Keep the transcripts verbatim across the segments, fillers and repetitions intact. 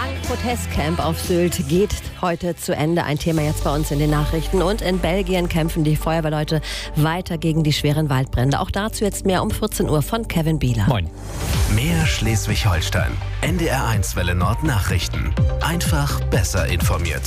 Punk-Protestcamp auf Sylt geht heute zu Ende. Ein Thema jetzt bei uns in den Nachrichten. Und in Belgien kämpfen die Feuerwehrleute weiter gegen die schweren Waldbrände. Auch dazu jetzt mehr um vierzehn Uhr von Kevin Bieler. Moin. Mehr Schleswig-Holstein. N D R eins Welle Nord Nachrichten. Einfach besser informiert.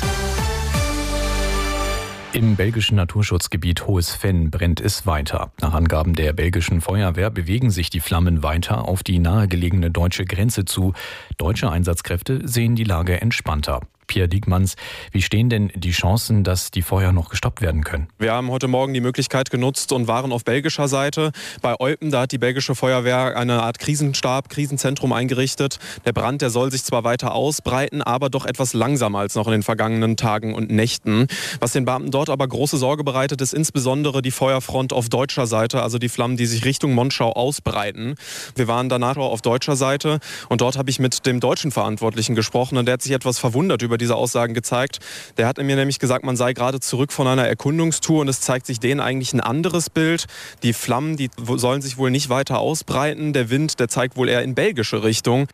Im belgischen Naturschutzgebiet Hohes Venn brennt es weiter. Nach Angaben der belgischen Feuerwehr bewegen sich die Flammen weiter auf die nahegelegene deutsche Grenze zu. Deutsche Einsatzkräfte sehen die Lage entspannter. Pierre Diekmanns, wie stehen denn die Chancen, dass die Feuer noch gestoppt werden können? Wir haben heute Morgen die Möglichkeit genutzt und waren auf belgischer Seite. Bei Eupen, da hat die belgische Feuerwehr eine Art Krisenstab, Krisenzentrum eingerichtet. Der Brand, der soll sich zwar weiter ausbreiten, aber doch etwas langsamer als noch in den vergangenen Tagen und Nächten. Was den Beamten dort aber große Sorge bereitet, ist insbesondere die Feuerfront auf deutscher Seite, also die Flammen, die sich Richtung Monschau ausbreiten. Wir waren danach auf deutscher Seite und dort habe ich mit dem deutschen Verantwortlichen gesprochen und der hat sich etwas verwundert über diese Aussagen gezeigt. Der hat mir nämlich gesagt, man sei gerade zurück von einer Erkundungstour und es zeigt sich denen eigentlich ein anderes Bild. Die Flammen, die sollen sich wohl nicht weiter ausbreiten. Der Wind, der zeigt wohl eher in belgische Richtung.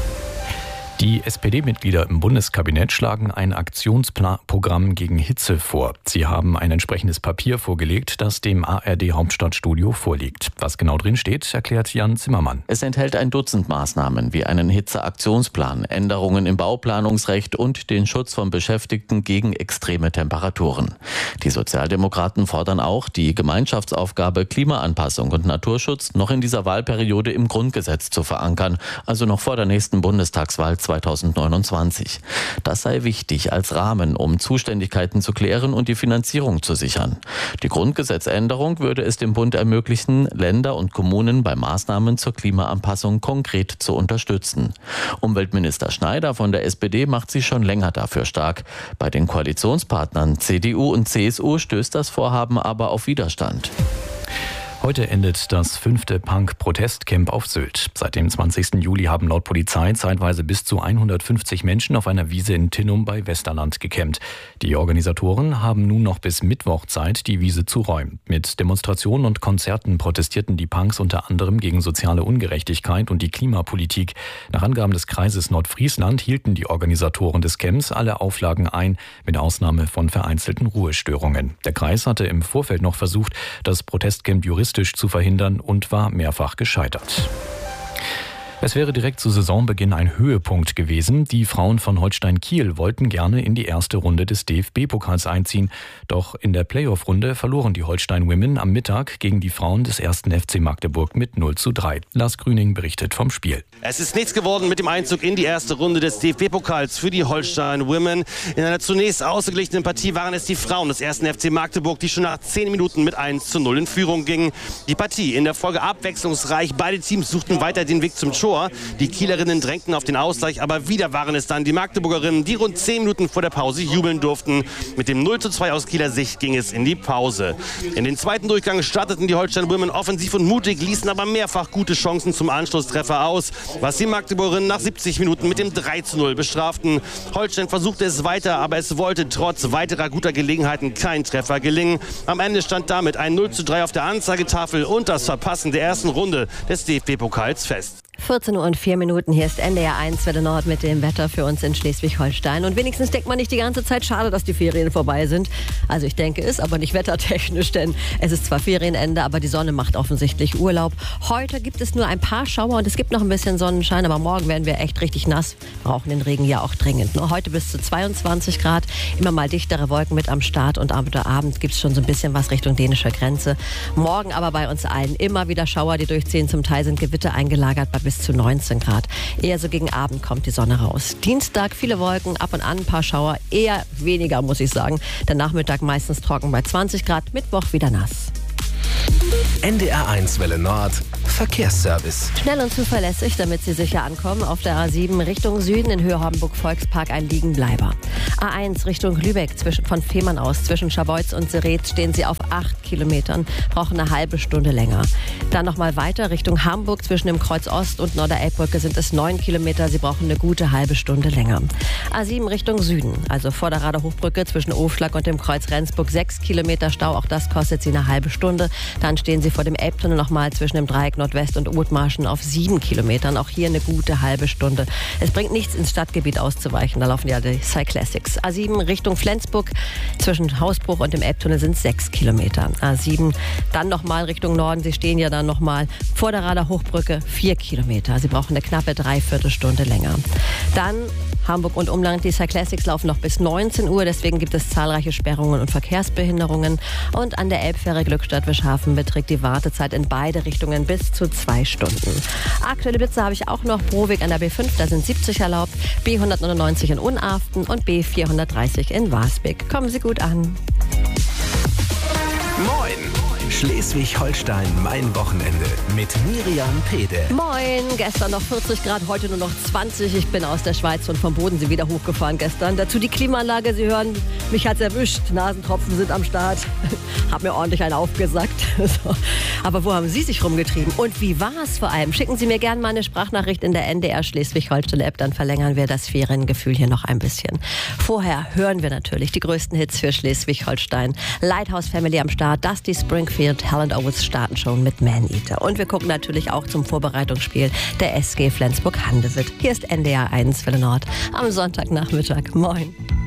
Die S P D-Mitglieder im Bundeskabinett schlagen ein Aktionsprogramm gegen Hitze vor. Sie haben ein entsprechendes Papier vorgelegt, das dem A R D-Hauptstadtstudio vorliegt. Was genau drin steht, erklärt Jan Zimmermann. Es enthält ein Dutzend Maßnahmen wie einen Hitzeaktionsplan, Änderungen im Bauplanungsrecht und den Schutz von Beschäftigten gegen extreme Temperaturen. Die Sozialdemokraten fordern auch, die Gemeinschaftsaufgabe Klimaanpassung und Naturschutz noch in dieser Wahlperiode im Grundgesetz zu verankern, also noch vor der nächsten Bundestagswahl zweitausendneunundzwanzig. Das sei wichtig als Rahmen, um Zuständigkeiten zu klären und die Finanzierung zu sichern. Die Grundgesetzänderung würde es dem Bund ermöglichen, Länder und Kommunen bei Maßnahmen zur Klimaanpassung konkret zu unterstützen. Umweltminister Schneider von der S P D macht sich schon länger dafür stark. Bei den Koalitionspartnern C D U und C S U stößt das Vorhaben aber auf Widerstand. Heute endet das fünfte Punk-Protestcamp auf Sylt. Seit dem zwanzigsten Juli haben laut Polizei zeitweise bis zu hundertfünfzig Menschen auf einer Wiese in Tinnum bei Westerland gecampt. Die Organisatoren haben nun noch bis Mittwoch Zeit, die Wiese zu räumen. Mit Demonstrationen und Konzerten protestierten die Punks unter anderem gegen soziale Ungerechtigkeit und die Klimapolitik. Nach Angaben des Kreises Nordfriesland hielten die Organisatoren des Camps alle Auflagen ein, mit Ausnahme von vereinzelten Ruhestörungen. Der Kreis hatte im Vorfeld noch versucht, das Protestcamp juristisch zu verhindern und war mehrfach gescheitert. Es wäre direkt zu Saisonbeginn ein Höhepunkt gewesen. Die Frauen von Holstein Kiel wollten gerne in die erste Runde des D F B-Pokals einziehen. Doch in der Playoff-Runde verloren die Holstein Women am Mittag gegen die Frauen des ersten F C Magdeburg mit null zu drei. Lars Grüning berichtet vom Spiel. Es ist nichts geworden mit dem Einzug in die erste Runde des D F B-Pokals für die Holstein Women. In einer zunächst ausgeglichenen Partie waren es die Frauen des ersten F C Magdeburg, die schon nach zehn Minuten mit eins zu null in Führung gingen. Die Partie in der Folge abwechslungsreich. Beide Teams suchten weiter den Weg zum Tor. Die Kielerinnen drängten auf den Ausgleich, aber wieder waren es dann die Magdeburgerinnen, die rund zehn Minuten vor der Pause jubeln durften. Mit dem null zu zwei aus Kieler Sicht ging es in die Pause. In den zweiten Durchgang starteten die Holstein Women offensiv und mutig, ließen aber mehrfach gute Chancen zum Anschlusstreffer aus, was die Magdeburgerinnen nach siebzig Minuten mit dem drei zu null bestraften. Holstein versuchte es weiter, aber es wollte trotz weiterer guter Gelegenheiten kein Treffer gelingen. Am Ende stand damit ein null zu drei auf der Anzeigetafel und das Verpassen der ersten Runde des D F B-Pokals fest. vierzehn Uhr und vier Minuten, hier ist N D R eins Welle Nord mit dem Wetter für uns in Schleswig-Holstein. Und wenigstens denkt man nicht die ganze Zeit, schade, dass die Ferien vorbei sind. Also ich denke es, aber nicht wettertechnisch, denn es ist zwar Ferienende, aber die Sonne macht offensichtlich Urlaub. Heute gibt es nur ein paar Schauer und es gibt noch ein bisschen Sonnenschein, aber morgen werden wir echt richtig nass, brauchen den Regen ja auch dringend. Nur heute bis zu zweiundzwanzig Grad, immer mal dichtere Wolken mit am Start und am Abend gibt es schon so ein bisschen was Richtung dänischer Grenze. Morgen aber bei uns allen immer wieder Schauer, die durchziehen. Zum Teil sind Gewitter eingelagert bei bis zu neunzehn Grad. Eher so gegen Abend kommt die Sonne raus. Dienstag viele Wolken, ab und an ein paar Schauer, eher weniger, muss ich sagen. Der Nachmittag meistens trocken bei zwanzig Grad, Mittwoch wieder nass. N D R eins Welle Nord Verkehrsservice. Schnell und zuverlässig, damit Sie sicher ankommen. Auf der A sieben Richtung Süden in Höhe Hamburg-Volkspark ein Liegenbleiber. A eins Richtung Lübeck zwischen, von Fehmarn aus zwischen Scharbeutz und Sereth stehen Sie auf acht Kilometern, brauchen eine halbe Stunde länger. Dann nochmal weiter Richtung Hamburg zwischen dem Kreuz Ost und Norderelbbrücke sind es neun Kilometer. Sie brauchen eine gute halbe Stunde länger. A sieben Richtung Süden, also Vorderrader Hochbrücke zwischen Ofschlag und dem Kreuz Rendsburg sechs Kilometer Stau. Auch das kostet Sie eine halbe Stunde. Dann stehen Sie vor dem Elbtunnel nochmal zwischen dem Dreieck Nordwest und Othmarschen auf sieben Kilometern. Auch hier eine gute halbe Stunde. Es bringt nichts, ins Stadtgebiet auszuweichen. Da laufen ja die Cyclassics. A sieben Richtung Flensburg zwischen Hausbruch und dem Elbtunnel sind sechs Kilometer. A sieben dann nochmal Richtung Norden. Sie stehen ja dann nochmal vor der Rader Hochbrücke vier Kilometer. Sie brauchen eine knappe Dreiviertelstunde länger. Dann Hamburg und Umland, die Cyclassics laufen noch bis neunzehn Uhr, deswegen gibt es zahlreiche Sperrungen und Verkehrsbehinderungen. Und an der Elbfähre Glückstadt-Wischhafen beträgt die Wartezeit in beide Richtungen bis zu zwei Stunden. Aktuelle Blitze habe ich auch noch. Pro Weg an der B fünf, da sind siebzig erlaubt, B hundertneunundneunzig in Unaften und B vierhundertdreißig in Wasbek. Kommen Sie gut an. Moin! Schleswig-Holstein, mein Wochenende mit Miriam Pede. Moin, gestern noch vierzig Grad, heute nur noch zwanzig. Ich bin aus der Schweiz und vom Bodensee wieder hochgefahren gestern. Dazu die Klimaanlage, Sie hören, mich hat's erwischt. Nasentropfen sind am Start. Hab mir ordentlich einen aufgesackt. So. Aber wo haben Sie sich rumgetrieben? Und wie war's vor allem? Schicken Sie mir gerne mal eine Sprachnachricht in der N D R Schleswig-Holstein-App, dann verlängern wir das Feriengefühl hier noch ein bisschen. Vorher hören wir natürlich die größten Hits für Schleswig-Holstein. Lighthouse Family am Start, Dusty Springfield, Hell and Oates starten schon mit Man-Eater. Und wir gucken natürlich auch zum Vorbereitungsspiel der S G Flensburg-Handewitt. Hier ist N D R eins Welle Nord am Sonntagnachmittag. Moin.